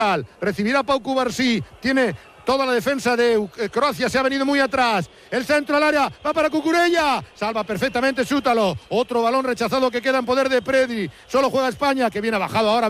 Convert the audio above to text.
recibirá Pau Cubarsí, tiene toda la defensa de Croacia, se ha venido muy atrás, el centro al área, va para Cucurella, salva perfectamente Sútalo, otro balón rechazado que queda en poder de Predri, solo juega España, que viene bajado ahora